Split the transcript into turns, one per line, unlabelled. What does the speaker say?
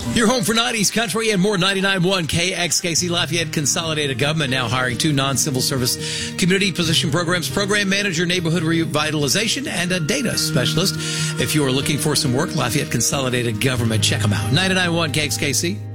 Your home for 90s country and more. 99.1 KXKC. Lafayette Consolidated Government now hiring 2 non-civil service community position programs, program manager, neighborhood revitalization, and a data specialist. If you are looking for some work, Lafayette Consolidated Government, check them out. 99.1 KXKC.